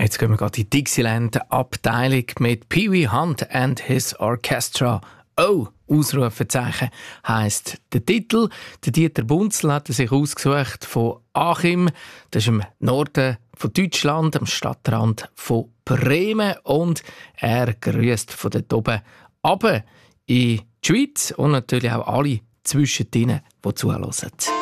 Jetzt gehen wir gerade in die Dixieland-Abteilung mit Pee Wee Hunt and his Orchestra. Oh, Ausrufezeichen heisst der Titel. Der Dieter Bunzl hat sich ausgesucht von Achim. Das ist im Norden von Deutschland, am Stadtrand von Bremen. Und er grüßt von dort oben runter in die Schweiz und natürlich auch alle zwischendrin, die zuhören.